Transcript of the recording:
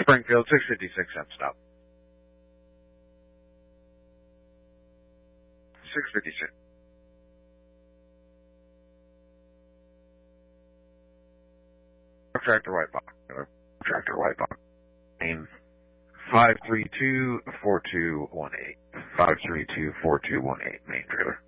Springfield, 656 M stop. 656. Tractor white box. Tractor white box. Name 532-4218. 532-4218, main trailer.